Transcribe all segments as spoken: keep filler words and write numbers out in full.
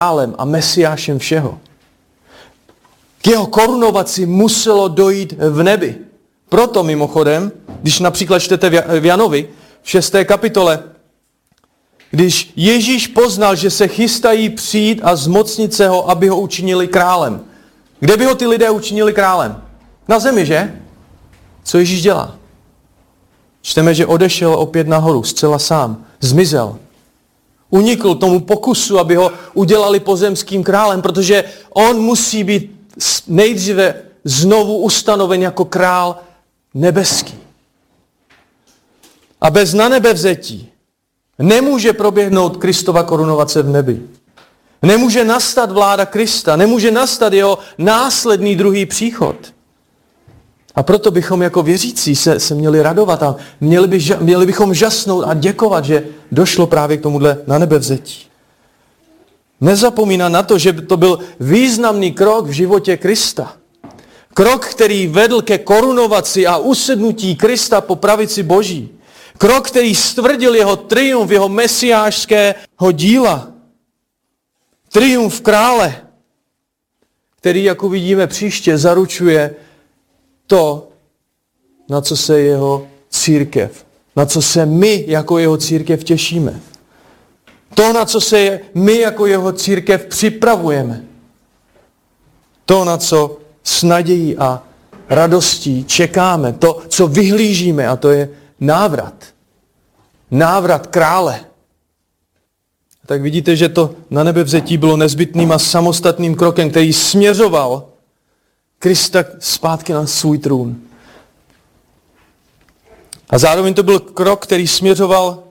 králem a mesiášem všeho. K jeho korunovaci muselo dojít v nebi. Proto mimochodem, když například čtete v Janovi v šesté kapitole, když Ježíš poznal, že se chystají přijít a zmocnit se ho, aby ho učinili králem. Kde by ho ty lidé učinili králem? Na zemi, že? Co Ježíš dělá? Čteme, že odešel opět nahoru, zcela sám. Zmizel. Unikl tomu pokusu, aby ho udělali pozemským králem, protože on musí být nejdříve znovu ustanoven jako král nebeský. A bez nanebevzetí nemůže proběhnout Kristova korunovace v nebi. Nemůže nastat vláda Krista, nemůže nastat jeho následný druhý příchod. A proto bychom jako věřící se, se měli radovat a měli, by, měli bychom žasnout a děkovat, že došlo právě k tomuhle nanebevzetí. Nezapomíná na to, že to byl významný krok v životě Krista. Krok, který vedl ke korunovaci a usednutí Krista po pravici Boží. Krok, který stvrdil jeho triumf, jeho mesiášského díla. Triumf krále, který, jak uvidíme příště, zaručuje to, na co se jeho církev, na co se my jako jeho církev těšíme. To, na co se my jako jeho církev připravujeme. To, na co s nadějí a radostí čekáme. To, co vyhlížíme, a to je návrat. Návrat krále. Tak vidíte, že to nanebevzetí bylo nezbytným a samostatným krokem, který směřoval Krista zpátky na svůj trůn. A zároveň to byl krok, který směřoval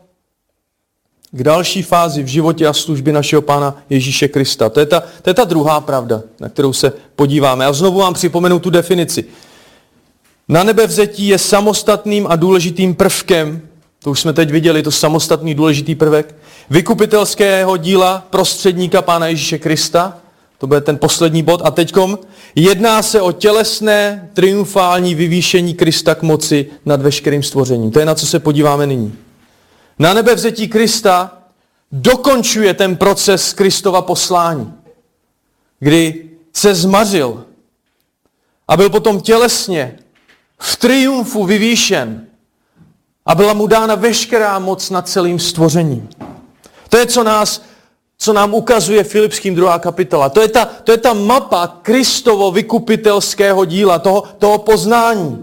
k další fázi v životě a službě našeho Pána Ježíše Krista. To je ta, to je ta druhá pravda, na kterou se podíváme. A znovu vám připomenu tu definici. Nanebevzetí je samostatným a důležitým prvkem, to už jsme teď viděli, to samostatný důležitý prvek, vykupitelského díla prostředníka Pána Ježíše Krista. To bude ten poslední bod. A teďkom jedná se o tělesné, triumfální vyvýšení Krista k moci nad veškerým stvořením. To je, na co se podíváme nyní. Na nebevzetí Krista dokončuje ten proces Kristova poslání, kdy se zmařil a byl potom tělesně v triumfu vyvýšen a byla mu dána veškerá moc nad celým stvořením. To je, co nás co nám ukazuje Filipským druhá kapitola. To je ta, to je ta mapa Kristovo vykupitelského díla, toho, toho poznání.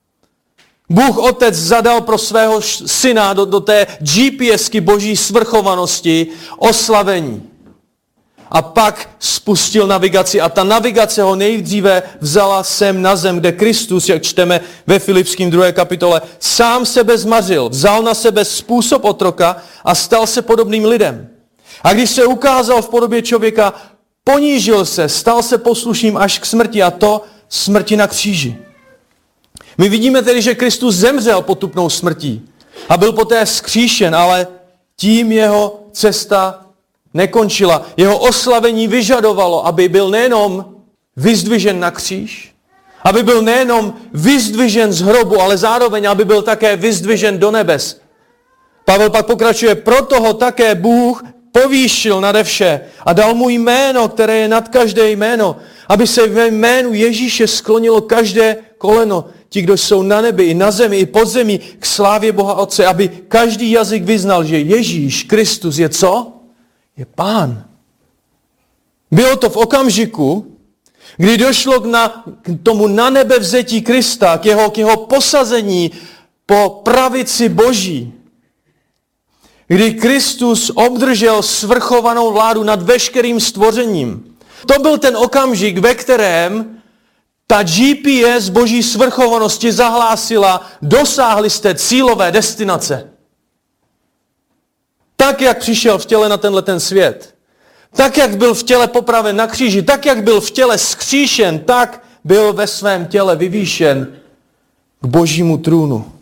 Bůh Otec zadal pro svého syna do, do té GPSky boží svrchovanosti oslavení. A pak spustil navigaci a ta navigace ho nejdříve vzala sem na zem, kde Kristus, jak čteme ve Filipským druhé kapitole, sám sebe zmařil, vzal na sebe způsob otroka a stal se podobným lidem. A když se ukázal v podobě člověka, ponížil se, stal se poslušným až k smrti, a to smrti na kříži. My vidíme tedy, že Kristus zemřel potupnou smrtí a byl poté vzkříšen, ale tím jeho cesta nekončila. Jeho oslavení vyžadovalo, aby byl nejenom vyzdvižen na kříž, aby byl nejenom vyzdvižen z hrobu, ale zároveň, aby byl také vyzdvižen do nebes. Pavel pak pokračuje, proto ho také Bůh povýšil nade vše a dal mu jméno, které je nad každé jméno, aby se ve jménu Ježíše sklonilo každé koleno, ti, kdo jsou na nebi, i na zemi, i pod zemí, k slávě Boha Otce, aby každý jazyk vyznal, že Ježíš Kristus je co? Je Pán. Bylo to v okamžiku, kdy došlo k, na, k tomu na nebe vzetí Krista, k jeho, k jeho posazení po pravici Boží, kdy Kristus obdržel svrchovanou vládu nad veškerým stvořením. To byl ten okamžik, ve kterém ta G P S boží svrchovanosti zahlásila, dosáhli jste cílové destinace. Tak, jak přišel v těle na tenhle ten svět, tak, jak byl v těle popraven na kříži, tak, jak byl v těle skříšen, tak byl ve svém těle vyvýšen k božímu trůnu.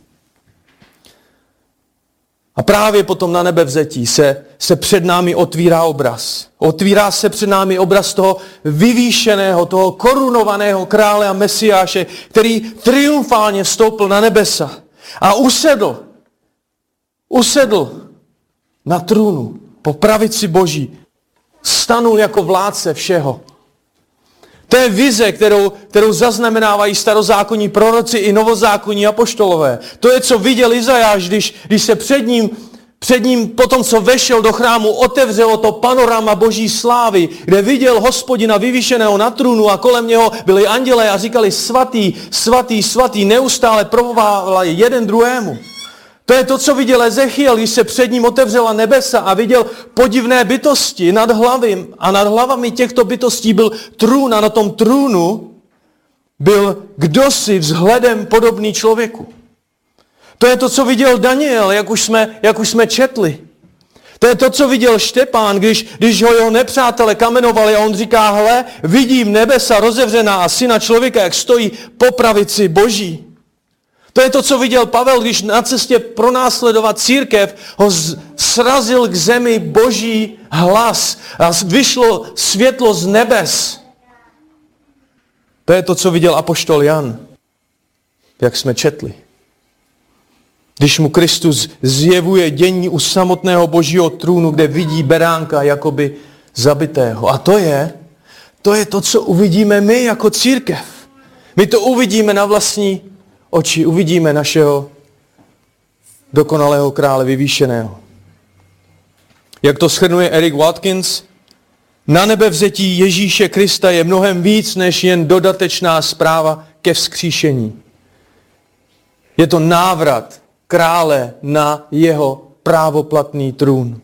A právě potom na nebevzetí se, se před námi otvírá obraz. Otvírá se před námi obraz toho vyvýšeného, toho korunovaného krále a mesiáše, který triumfálně vstoupil na nebesa a usedl. Usedl na trůnu po pravici Boží. stanul jako vládce všeho. To je vize, kterou, kterou zaznamenávají starozákonní proroci i novozákonní apoštolové. To je, co viděl Izajáš, když, když se před ním, před ním potom, co vešel do chrámu, otevřelo to panorama boží slávy, kde viděl Hospodina vyvýšeného na trůnu a kolem něho byli andělé a říkali svatý, svatý, svatý, neustále provolávali jeden druhému. To je to, co viděl Ezechiel, když se před ním otevřela nebesa a viděl podivné bytosti nad hlavy. A nad hlavami těchto bytostí byl trůn a na tom trůnu byl kdosi vzhledem podobný člověku. To je to, co viděl Daniel, jak už jsme, jak už jsme četli. To je to, co viděl Štěpán, když, když ho jeho nepřátelé kamenovali a on říká, hle, vidím nebesa rozevřená a syna člověka, jak stojí po pravici Boží. To je to, co viděl Pavel, když na cestě pronásledovat církev ho srazil k zemi Boží hlas a vyšlo světlo z nebes. To je to, co viděl apoštol Jan, jak jsme četli. Když mu Kristus zjevuje dění u samotného Božího trůnu, kde vidí beránka jakoby zabitého. A to je, to je to, co uvidíme my jako církev. My to uvidíme na vlastní oči, uvidíme našeho dokonalého krále vyvýšeného. Jak to shrnuje Eric Watkins, na nebevzetí Ježíše Krista je mnohem víc než jen dodatečná zpráva ke vzkříšení. Je to návrat krále na jeho právoplatný trůn.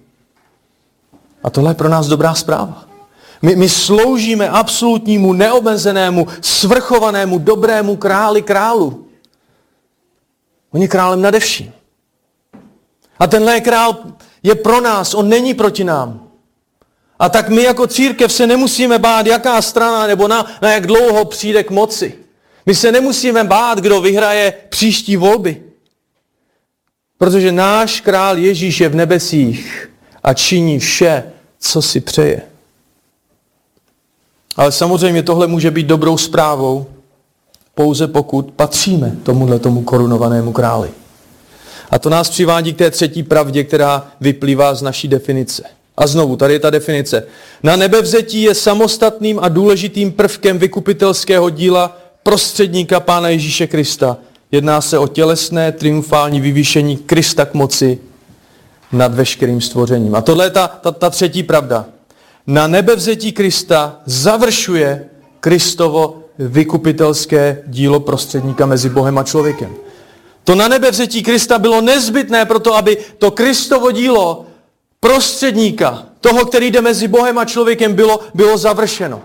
A tohle je pro nás dobrá zpráva. My, my sloužíme absolutnímu, neomezenému, svrchovanému, dobrému králi králu. On je králem nade vším. A tenhle král je pro nás, on není proti nám. A tak my jako církev se nemusíme bát, jaká strana nebo na, na jak dlouho přijde k moci. My se nemusíme bát, kdo vyhraje příští volby. Protože náš král Ježíš je v nebesích a činí vše, co si přeje. Ale samozřejmě tohle může být dobrou zprávou, pouze pokud patříme tomuhle tomu korunovanému králi. A to nás přivádí k té třetí pravdě, která vyplývá z naší definice. A znovu, tady je ta definice. Na nebevzetí je samostatným a důležitým prvkem vykupitelského díla prostředníka Pána Ježíše Krista. Jedná se o tělesné, triumfální vyvýšení Krista k moci nad veškerým stvořením. A tohle je ta, ta, ta třetí pravda. Na nebevzetí Krista završuje Kristovo vykupitelské dílo prostředníka mezi Bohem a člověkem. To na nebevzetí Krista bylo nezbytné proto, aby to Kristovo dílo prostředníka, toho, který jde mezi Bohem a člověkem, bylo, bylo završeno.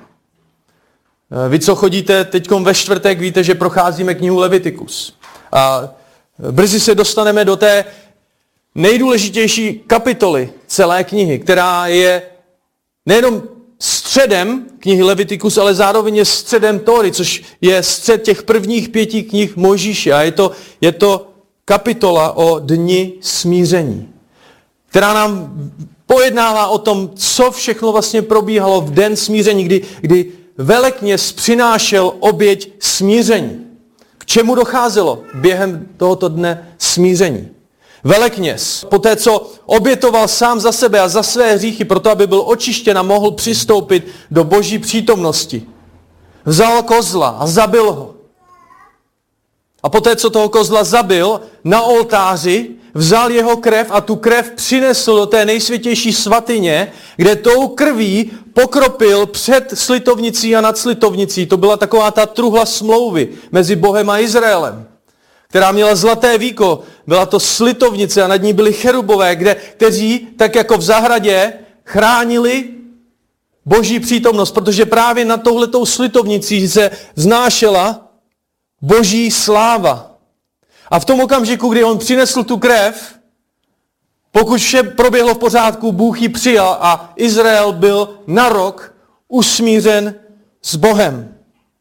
Vy, co chodíte teďkom ve čtvrtek, víte, že procházíme knihu Levitikus. A brzy se dostaneme do té nejdůležitější kapitoly celé knihy, která je nejenom středem knihy Levitikus, ale zároveň je středem Tóry, což je střed těch prvních pěti knih Mojžíše. A je to, je to kapitola o dni smíření, která nám pojednává o tom, co všechno vlastně probíhalo v den smíření, kdy, kdy velekněz přinášel oběť smíření. K čemu docházelo během tohoto dne smíření? Velekněz, poté co obětoval sám za sebe a za své hříchy, proto aby byl očištěn a mohl přistoupit do Boží přítomnosti, vzal kozla a zabil ho. A poté, co toho kozla zabil, na oltáři vzal jeho krev a tu krev přinesl do té nejsvětější svatyně, kde tou krví pokropil před slitovnicí a nad slitovnicí. To byla taková ta truhla smlouvy mezi Bohem a Izraelem, která měla zlaté víko. Byla to slitovnice a nad ní byli cherubové, kde, kteří, tak jako v zahradě, chránili Boží přítomnost, protože právě nad touhletou slitovnicí se vznášela Boží sláva. A v tom okamžiku, kdy on přinesl tu krev, pokud vše proběhlo v pořádku, Bůh ji přijal a Izrael byl na rok usmířen s Bohem.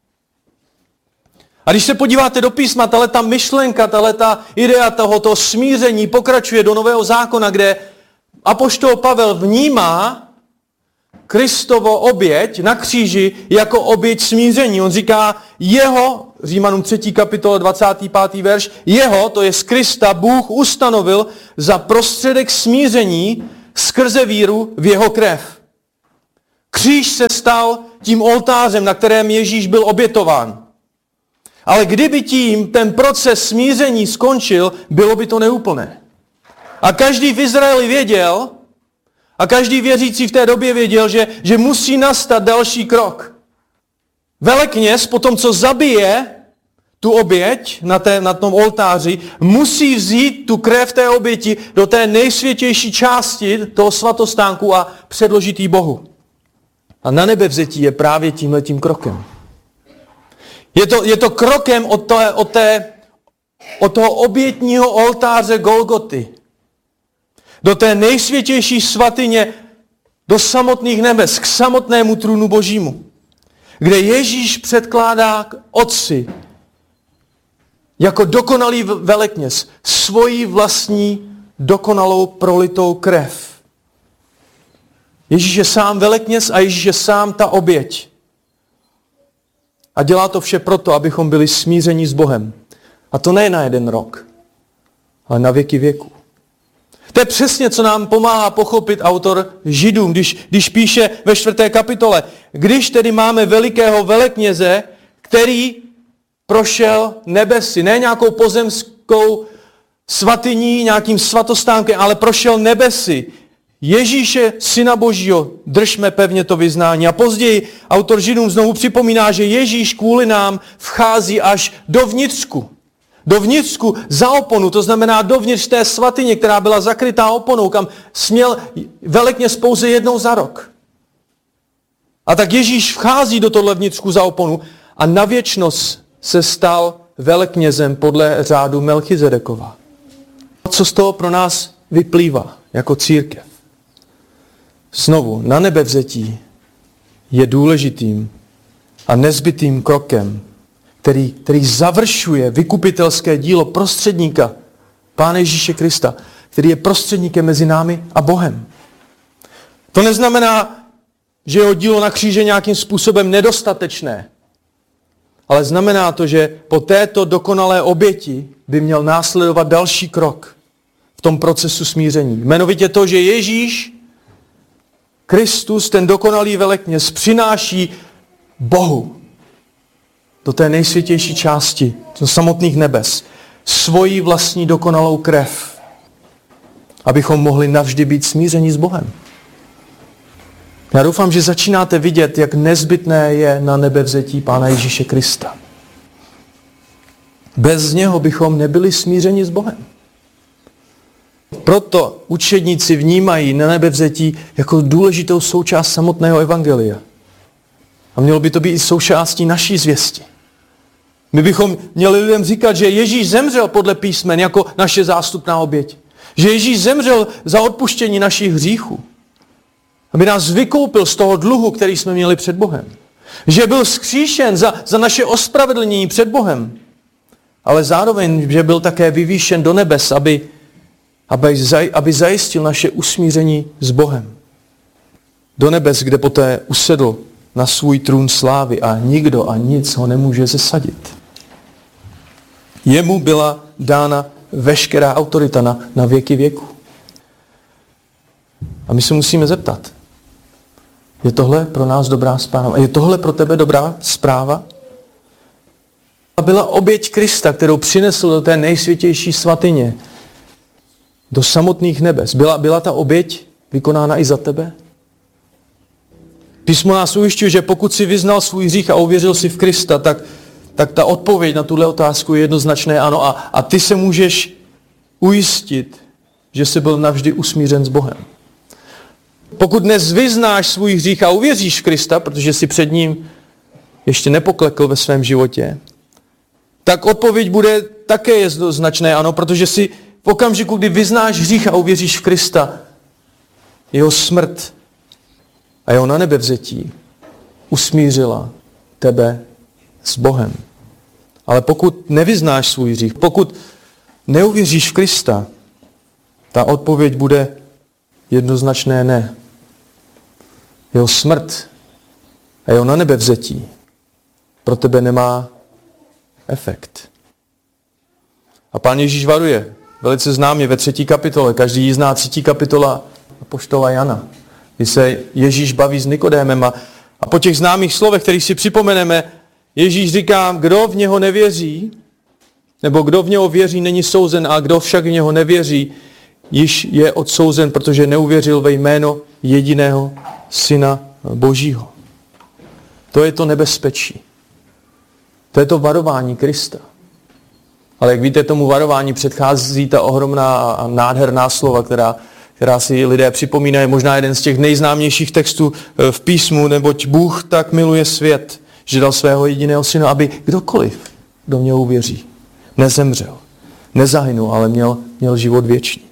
A když se podíváte do písma, tahleta myšlenka, tahleta idea tohoto smíření pokračuje do Nového zákona, kde apoštol Pavel vnímá Kristovo oběť na kříži jako oběť smíření. On říká, jeho, Římanům třetí kapitola dvacátý pátý verš, jeho, to je z Krista, Bůh ustanovil za prostředek smíření skrze víru v jeho krev. Kříž se stal tím oltářem, na kterém Ježíš byl obětován. Ale kdyby tím ten proces smíření skončil, bylo by to neúplné. A každý v Izraeli věděl, a každý věřící v té době věděl, že, že musí nastat další krok. Velekněz po tom, co zabije tu oběť na, té, na tom oltáři, musí vzít tu krev té oběti do té nejsvětější části toho svatostánku a předložit ji Bohu. A na nebevzetí je právě tímhletím krokem. Je to, je to krokem od, té, od, té, od toho obětního oltáře Golgoty do té nejsvětější svatyně, do samotných nebes, k samotnému trůnu Božímu, kde Ježíš předkládá k Otci jako dokonalý velekněz svoji vlastní dokonalou prolitou krev. Ježíš je sám velekněz a Ježíš je sám ta oběť. A dělá to vše proto, abychom byli smíření s Bohem. A to ne na jeden rok, ale na věky věku. To je přesně, co nám pomáhá pochopit autor Židům, když, když píše ve čtvrté kapitole. Když tedy máme velikého velekněze, který prošel nebesy, ne nějakou pozemskou svatyní, nějakým svatostánkem, ale prošel nebesy. Ježíše, Syna Božího, držme pevně to vyznání. A později autor Židům znovu připomíná, že Ježíš kvůli nám vchází až do vnitřku. Do vnitřku za oponu, to znamená dovnitř té svatyně, která byla zakrytá oponou, kam směl velekněz pouze jednou za rok. A tak Ježíš vchází do tohle vnitřku za oponu a na věčnost se stal veleknězem podle řádu Melchizedekova. Co z toho pro nás vyplývá jako církev? Znovu, na nebevzetí je důležitým a nezbytým krokem, který, který završuje vykupitelské dílo prostředníka, Pána Ježíše Krista, který je prostředníkem mezi námi a Bohem. To neznamená, že jeho dílo na kříži je nějakým způsobem nedostatečné, ale znamená to, že po této dokonalé oběti by měl následovat další krok v tom procesu smíření. Jmenovitě to, že Ježíš Kristus, ten dokonalý velekněz, přináší Bohu do té nejsvětější části, do samotných nebes, svoji vlastní dokonalou krev, abychom mohli navždy být smířeni s Bohem. Já doufám, že začínáte vidět, jak nezbytné je na nebevzetí Pána Ježíše Krista. Bez něho bychom nebyli smířeni s Bohem. Proto učedníci vnímají na nebevzetí jako důležitou součást samotného evangelia. A mělo by to být i součástí naší zvěsti. My bychom měli lidem říkat, že Ježíš zemřel podle písmen jako naše zástupná oběť. Že Ježíš zemřel za odpuštění našich hříchů. Aby nás vykoupil z toho dluhu, který jsme měli před Bohem. Že byl vzkříšen za, za naše ospravedlnění před Bohem. Ale zároveň, že byl také vyvýšen do nebes, aby, aby, aby zajistil naše usmíření s Bohem. Do nebes, kde poté usedl na svůj trůn slávy a nikdo a nic ho nemůže zesadit. Jemu byla dána veškerá autorita na, na věky věku. A my se musíme zeptat, je tohle pro nás dobrá zpráva? Je tohle pro tebe dobrá zpráva? A byla oběť Krista, kterou přinesl do té nejsvětější svatyně, do samotných nebes. Byla, byla ta oběť vykonána i za tebe? Písmo nás ujišťuje, že pokud si vyznal svůj hřích a uvěřil si v Krista, tak, tak ta odpověď na tuhle otázku je jednoznačné ano. A, a ty se můžeš ujistit, že jsi byl navždy usmířen s Bohem. Pokud dnes vyznáš svůj hřích a uvěříš v Krista, protože jsi před ním ještě nepoklekl ve svém životě, tak odpověď bude také jednoznačné ano, protože si v okamžiku, kdy vyznáš hřích a uvěříš v Krista, jeho smrt a jeho nanebevzetí usmířila tebe s Bohem. Ale pokud nevyznáš svůj hřích, pokud neuvěříš v Krista, ta odpověď bude jednoznačné ne. Jeho smrt a jeho nanebevzetí pro tebe nemá efekt. A Pán Ježíš varuje velice známě ve třetí kapitole. Každý ji zná, třetí kapitola apoštola Jana. kdy se Ježíš baví s Nikodémem a, a po těch známých slovech, kterých si připomeneme, Ježíš říká, kdo v něho nevěří, nebo kdo v něho věří, není souzen, a kdo však v něho nevěří, již je odsouzen, protože neuvěřil ve jméno jediného Syna Božího. To je to nebezpečí. To je to varování Krista. Ale jak víte, tomu varování předchází ta ohromná a nádherná slova, která, která si lidé připomínají. Možná jeden z těch nejznámějších textů v písmu, neboť Bůh tak miluje svět, že dal svého jediného Syna, aby kdokoliv, kdo v něho uvěří, nezemřel, nezahynul, ale měl, měl život věčný.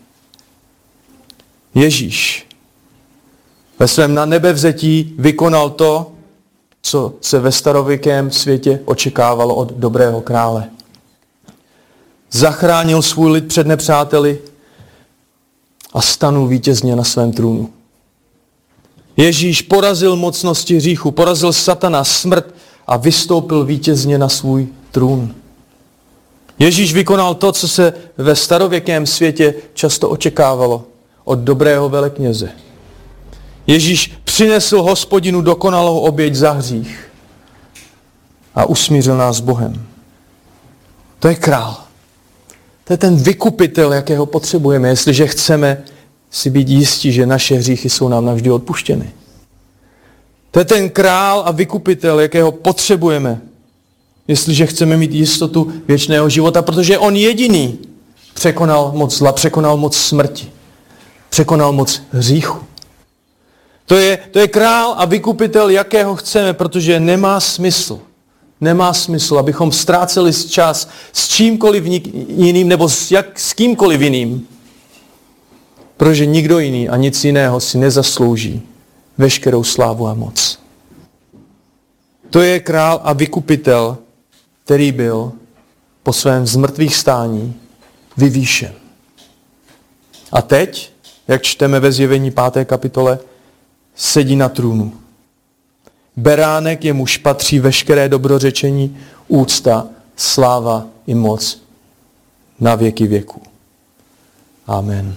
Ježíš ve svém na nebevzetí vykonal to, co se ve starověkém světě očekávalo od dobrého krále. Zachránil svůj lid před nepřáteli a stanul vítězně na svém trůnu. Ježíš porazil mocnosti hříchu, porazil satana, smrt a vystoupil vítězně na svůj trůn. Ježíš vykonal to, co se ve starověkém světě často očekávalo od dobrého velekněze. Ježíš přinesl Hospodinu dokonalou oběť za hřích a usmířil nás s Bohem. To je král. To je ten vykupitel, jakého potřebujeme, jestliže chceme si být jistí, že naše hříchy jsou nám navždy odpuštěny. To je ten král a vykupitel, jakého potřebujeme, jestliže chceme mít jistotu věčného života, protože on jediný překonal moc zla, překonal moc smrti, překonal moc hříchu. To je, to je král a vykupitel, jakého chceme, protože nemá smysl. Nemá smysl, abychom ztráceli čas s čímkoliv jiným nebo s, jak, s kýmkoliv jiným. Protože nikdo jiný a nic jiného si nezaslouží veškerou slávu a moc. To je král a vykupitel, který byl po svém zmrtvých stání vyvýšen. A teď, jak čteme ve Zjevení páté kapitole, sedí na trůnu. Beránek, jemuž patří veškeré dobrořečení, úcta, sláva i moc na věky věků. Amen.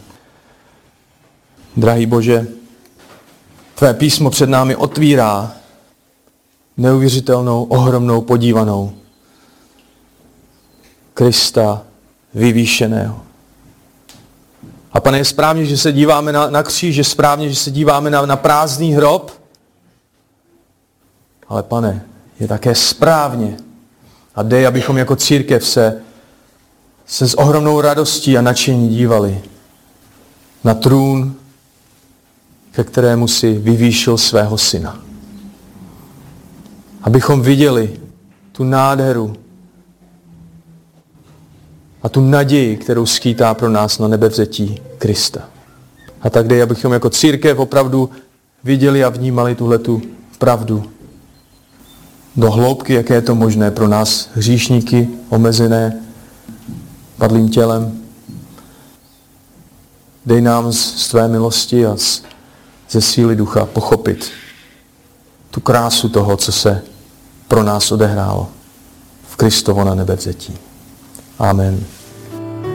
Drahý Bože, tvé písmo před námi otvírá neuvěřitelnou, ohromnou podívanou Krista vyvýšeného. A Pane, je správně, že se díváme na, na kříž, je správně, že se díváme na, na prázdný hrob, ale Pane, je také správně a dej, abychom jako církev se, se s ohromnou radostí a nadšení dívali na trůn, ke kterému si vyvýšil svého Syna. Abychom viděli tu nádheru a tu naději, kterou skýtá pro nás na nebevzetí Krista. A tak dej, abychom jako církev opravdu viděli a vnímali tuhletu pravdu do hloubky, jaké je to možné pro nás hříšníky, omezené padlým tělem. Dej nám z tvé milosti a z, ze síly ducha pochopit tu krásu toho, co se pro nás odehrálo v Kristovo na nebevzetí. Amen.